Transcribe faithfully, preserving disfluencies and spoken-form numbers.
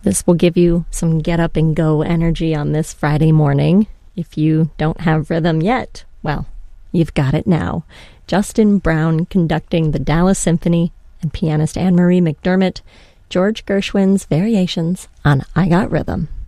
This will give you some get up and go energy on this Friday morning. If you don't have rhythm yet, well, you've got it now. Justin Brown conducting the Dallas Symphony and pianist Anne-Marie McDermott, George Gershwin's Variations on I Got Rhythm.